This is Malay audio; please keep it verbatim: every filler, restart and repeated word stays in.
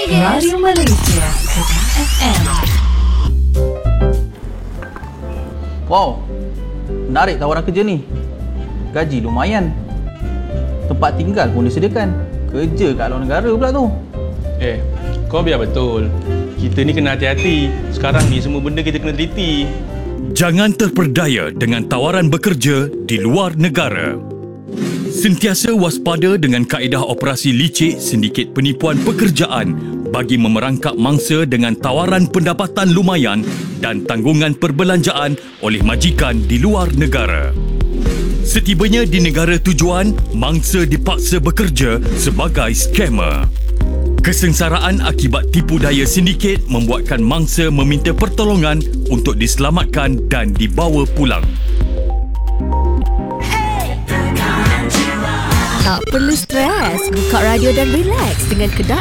Radio Malaysia, Kedah F M. Wow, menarik tawaran kerja ni. Gaji lumayan. Tempat tinggal pun disediakan. Kerja kat luar negara pula tu. Eh, kau biar betul. Kita ni kena hati-hati. Sekarang ni semua benda kita kena teliti. Jangan terperdaya dengan tawaran bekerja di luar negara. Sentiasa waspada dengan kaedah operasi licik sindiket penipuan pekerjaan bagi memerangkap mangsa dengan tawaran pendapatan lumayan dan tanggungan perbelanjaan oleh majikan di luar negara. Setibanya di negara tujuan, mangsa dipaksa bekerja sebagai skamer. Kesengsaraan akibat tipu daya sindiket membuatkan mangsa meminta pertolongan untuk diselamatkan dan dibawa pulang. Tak perlu stres, buka radio dan relax dengan Kedah